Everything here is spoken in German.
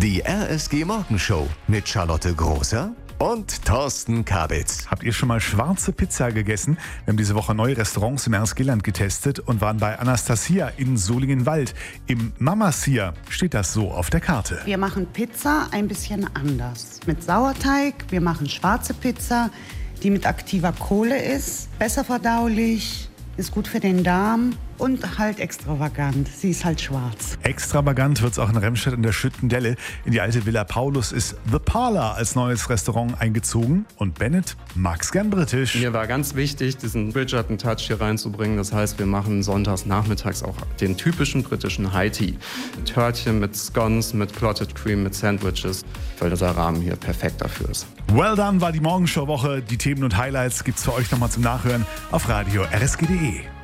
Die RSG Morgenshow mit Charlotte Großer und Thorsten Kabitz. Habt ihr schon mal schwarze Pizza gegessen? Wir haben diese Woche neue Restaurants im Erzgeland getestet und waren bei Anastasia in Solingenwald. Im Mamasia steht das so auf der Karte. Wir machen Pizza ein bisschen anders. Mit Sauerteig. Wir machen schwarze Pizza, die mit aktiver Kohle ist. Besser verdaulich, ist gut für den Darm und halt extravagant. Sie ist halt schwarz. Extravagant wird es auch in Remscheid in der Schüttendelle. In die alte Villa Paulus ist The Parlour als neues Restaurant eingezogen. Und Bennett mag's gern britisch. Mir war ganz wichtig, diesen Bridgerton-Touch hier reinzubringen. Das heißt, wir machen sonntags nachmittags auch den typischen britischen High Tea. Mit Törtchen, mit Scones, mit Clotted Cream, mit Sandwiches, weil dieser Rahmen hier perfekt dafür ist. Well done war die Morgenshow-Woche. Die Themen und Highlights gibt's für euch nochmal zum Nachhören auf radio rsg.de.